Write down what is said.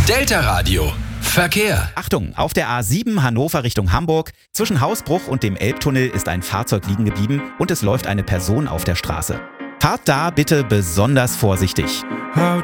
Delta Radio. Verkehr. Achtung, auf der A7 Hannover Richtung Hamburg. Zwischen Hausbruch und dem Elbtunnel ist ein Fahrzeug liegen geblieben und es läuft eine Person auf der Straße. Fahrt da bitte besonders vorsichtig. How